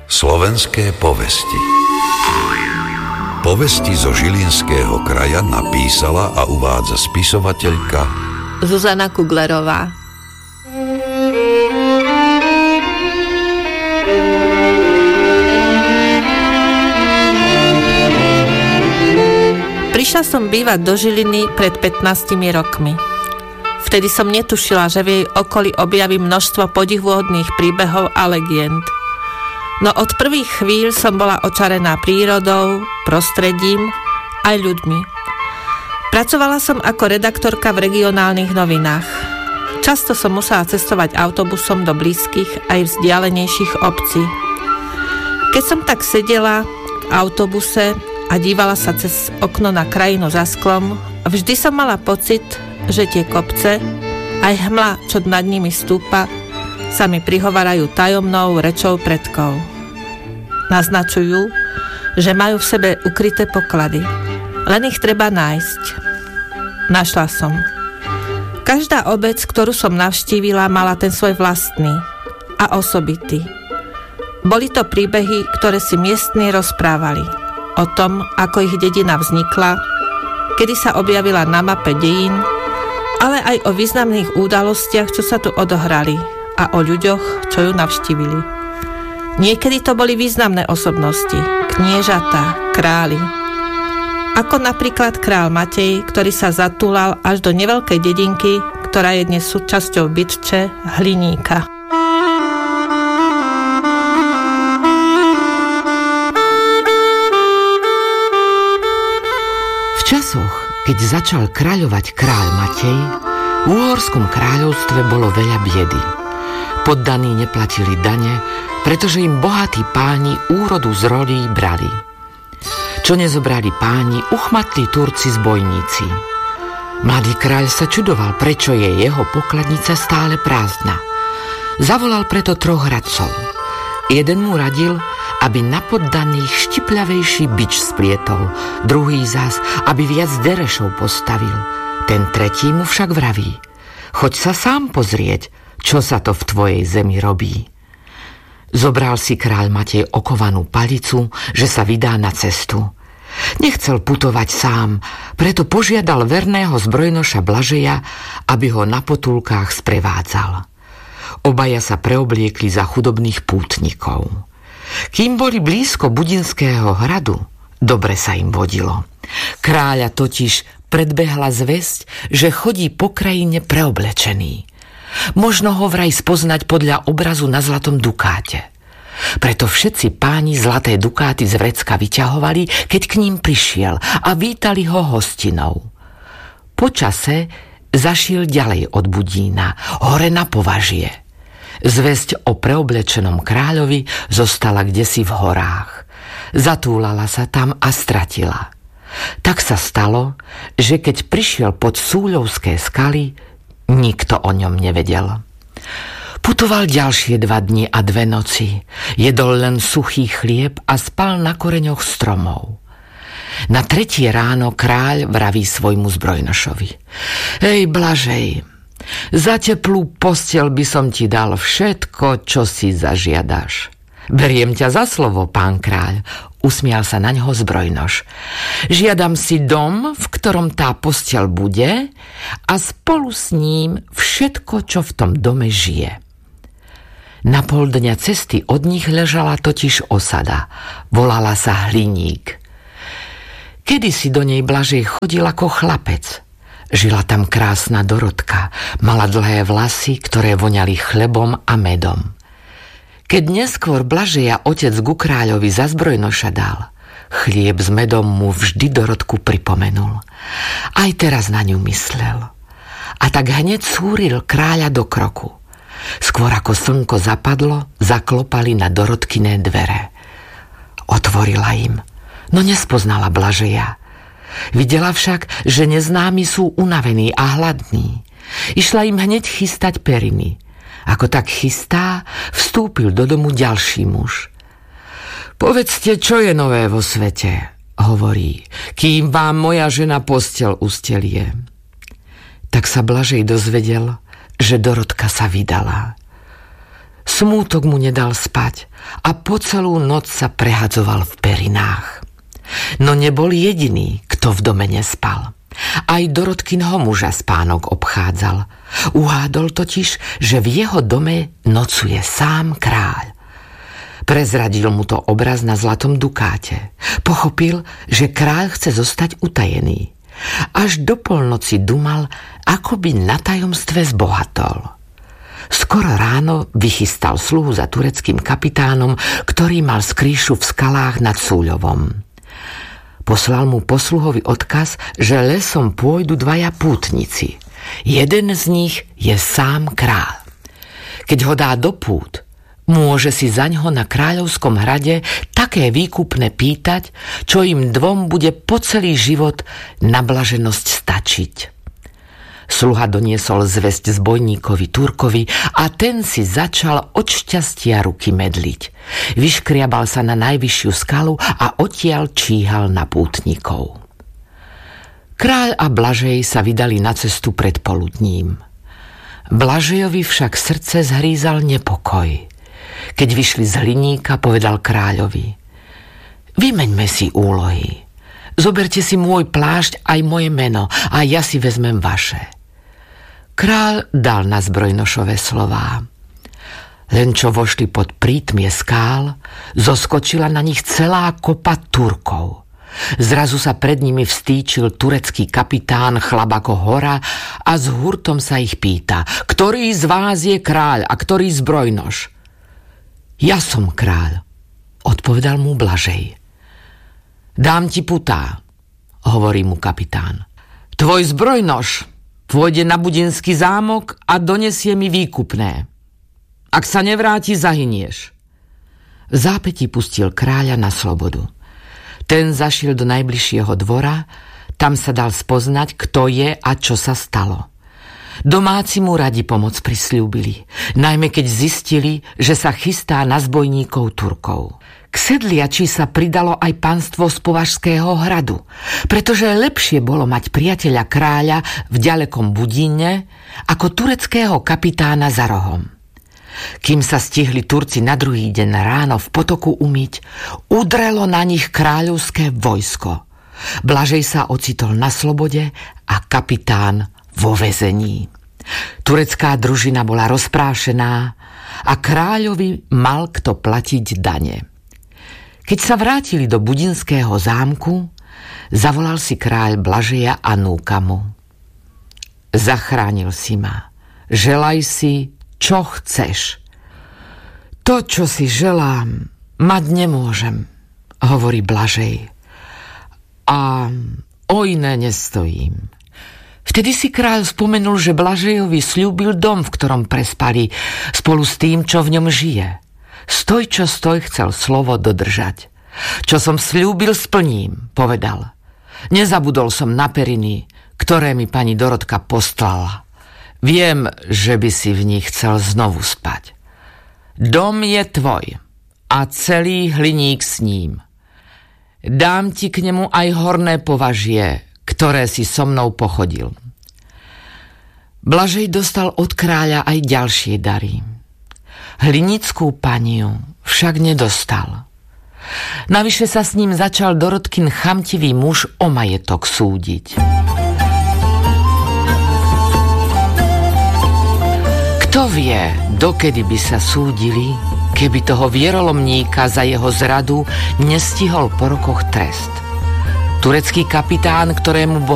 Slovenské povesti. Povesti zo Žilinského kraja napísala a uvádza spisovateľka Zuzana Kuglerová. Prišla som bývať do Žiliny pred 15 rokmi. Vtedy som netušila, že v jej okolí objavím množstvo podivuhodných príbehov a legend. No od prvých chvíľ som bola očarená prírodou, prostredím aj ľuďmi. Pracovala som ako redaktorka v regionálnych novinách. Často som musela cestovať autobusom do blízkych aj vzdialenejších obcí. Keď som tak sedela v autobuse a dívala sa cez okno na krajinu za sklom, vždy som mala pocit, že tie kopce, aj hmla, čo nad nimi stúpa, sa mi prihovarajú tajomnou rečou predkov. Naznačujú, že majú v sebe ukryté poklady. Len ich treba nájsť. Našla som. Každá obec, ktorú som navštívila, mala ten svoj vlastný a osobitý. Boli to príbehy, ktoré si miestni rozprávali. O tom, ako ich dedina vznikla, kedy sa objavila na mape dejín, ale aj o významných udalostiach, čo sa tu odohrali, a o ľuďoch, čo ju navštívili. Niekedy to boli významné osobnosti, kniežatá, králi. Ako napríklad král Matej, ktorý sa zatúlal až do neveľkej dedinky, ktorá je dnes súčasťou Bytče, Hliníka. V časoch, keď začal kráľovať kráľ Matej, v Uhorskom kráľovstve bolo veľa biedy. Poddaní neplatili dane, pretože im bohatí páni úrodu z rolí brali. Čo nezobrali páni, uchmatlí Turci zbojníci. Mladý kráľ sa čudoval, prečo je jeho pokladnica stále prázdna. Zavolal preto 3 radcov. Jeden mu radil, aby na poddaných štipľavejší bič splietol, druhý zas, aby viac derešov postavil. Ten tretí mu však vraví: choď sa sám pozrieť, čo sa to v tvojej zemi robí. Zobral si kráľ Matej okovanú palicu, že sa vydá na cestu. Nechcel putovať sám, preto požiadal verného zbrojnoša Blažeja, aby ho na potulkách sprevádzal. Obaja sa preobliekli za chudobných pútnikov. Kým boli blízko Budinského hradu, dobre sa im vodilo. Kráľa totiž predbehla zvesť, že chodí po krajine preoblečený. Možno ho vraj spoznať podľa obrazu na zlatom dukáte. Preto všetci páni zlaté dukáty z vrecka vyťahovali, keď k ním prišiel, a vítali ho hostinou. Po čase zašiel ďalej od Budína, hore na Považie. Zvesť o preoblečenom kráľovi zostala kdesi v horách. Zatúlala sa tam a stratila. Tak sa stalo, že keď prišiel pod Súľovské skaly, nikto o ňom nevedel. Putoval ďalšie 2 dni a 2 noci. Jedol len suchý chlieb a spal na koreňoch stromov. Na 3. ráno kráľ vraví svojmu zbrojnošovi: Hej, Blažej, za teplú posteľ by som ti dal všetko, čo si zažiadaš. Beriem ťa za slovo, pán kráľ, usmial sa na ňoho zbrojnoš. Žiadam si dom, v ktorom tá posteľ bude, a spolu s ním všetko, čo v tom dome žije. Na pol dňa cesty od nich ležala totiž osada. Volala sa Hliník. Kedysi do nej Blažej chodil ako chlapec. Žila tam krásna Dorotka, mala dlhé vlasy, ktoré voňali chlebom a medom. Keď neskôr Blažeja otec ku kráľovi za zbrojnoša dal, chlieb s medom mu vždy Dorotku pripomenul. Aj teraz na ňu myslel. A tak hneď súril kráľa do kroku. Skôr ako slnko zapadlo, zaklopali na Dorotkiné dvere. Otvorila im, no nespoznala Blažeja. Videla však, že neznámi sú unavení a hladní. Išla im hneď chystať periny. Ako tak chystá, vstúpil do domu ďalší muž. Povedzte, čo je nové vo svete, hovorí, kým vám moja žena posteľ ustelie. Tak sa Blažej dozvedel, že Dorotka sa vydala. Smútok mu nedal spať a po celú noc sa prehadzoval v perinách. No nebol jediný, kto v dome nespal. Aj Dorotkinho muža spánok obchádzal. Uhádol totiž, že v jeho dome nocuje sám kráľ. Prezradil mu to obraz na zlatom dukáte. Pochopil, že kráľ chce zostať utajený. Až do polnoci dumal, ako by na tajomstve zbohatol. Skoro ráno vychystal sluhu za tureckým kapitánom, ktorý mal skrýšu v skalách nad Súľovom. Poslal mu posluhovi odkaz, že lesom pôjdu 2 pútnici. Jeden z nich je sám kráľ. Keď ho dá do pút, môže si zaňho na kráľovskom hrade také výkupné pýtať, čo im 2 bude po celý život na blaženosť stačiť. Sluha doniesol zvesť zbojníkovi Turkovi a ten si začal od šťastia ruky medliť. Vyškriabal sa na najvyššiu skalu a odtiaľ číhal na pútnikov. Kráľ a Blažej sa vydali na cestu pred poludním. Blažejovi však srdce zhrízal nepokoj. Keď vyšli z hliníka, povedal kráľovi: Vymeňme si úlohy. Zoberte si môj plášť aj moje meno a ja si vezmem vaše. Kráľ dal na zbrojnošové slová. Len čo vošli pod prítmie skál, zoskočila na nich celá kopa Turkov. Zrazu sa pred nimi vstýčil turecký kapitán chlap ako hora a s hurtom sa ich pýta: Ktorý z vás je kráľ a ktorý zbrojnoš? Ja som kráľ, odpovedal mu Blažej. Dám ti putá, hovorí mu kapitán. Tvoj zbrojnoš pôjde na Budinský zámok a donesie mi výkupné. Ak sa nevráti, zahynieš. V zápätí pustil kráľa na slobodu. Ten zašiel do najbližšieho dvora, tam sa dal spoznať, kto je a čo sa stalo. Domáci mu radi pomoc prisľúbili, najmä keď zistili, že sa chystá na zbojníkov Turkov. K sedliači sa pridalo aj panstvo z Považského hradu, pretože lepšie bolo mať priateľa kráľa v ďalekom Budíne ako tureckého kapitána za rohom. Kým sa stihli Turci na druhý deň ráno v potoku umyť, udrelo na nich kráľovské vojsko. Blažej sa ocitol na slobode a kapitán vo väzení. Turecká družina bola rozprášená a kráľovi mal kto platiť dane. Keď sa vrátili do Budinského zámku, zavolal si kráľ Blažeja a núka mu. Zachránil si ma. Želaj si, čo chceš. To, čo si želám, mať nemôžem, hovorí Blažej. A o iné nestojím. Vtedy si kráľ spomenul, že Blažejovi sľúbil dom, v ktorom prespali, spolu s tým, čo v ňom žije. Stoj, čo stoj, chcel slovo dodržať. Čo som sľúbil, splním, povedal. Nezabudol som na periny, ktoré mi pani Dorotka poslala. Viem, že by si v nich chcel znovu spať. Dom je tvoj a celý hliník s ním. Dám ti k nemu aj horné považie, ktoré si so mnou pochodil. Blažej dostal od kráľa aj ďalšie dary. Hlinickú paniu však nedostal. Navyše sa s ním začal Dorotkin chamtivý muž o majetok súdiť. Kto vie, dokedy by sa súdili, keby toho vierolomníka za jeho zradu nestihol po rokoch trest. Turecký kapitán, ktorému